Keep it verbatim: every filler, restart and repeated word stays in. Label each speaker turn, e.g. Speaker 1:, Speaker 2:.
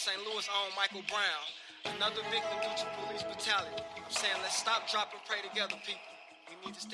Speaker 1: Saint Louis own Michael Brown, another victim due to police brutality. I'm saying let's stop, drop, and pray together, people. We need to stick